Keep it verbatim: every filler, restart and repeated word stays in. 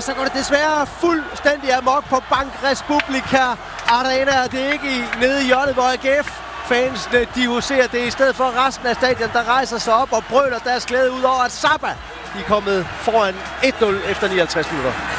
så går det desværre fuldstændig amok på Bank Republika Arena. Det er ikke nede i hjørnet, hvor A G F-fansene de huserer det. I stedet for resten af stadion, der rejser sig op og brøler deres glæde ud over, at Saba de er kommet foran et nul efter nioghalvtreds minutter.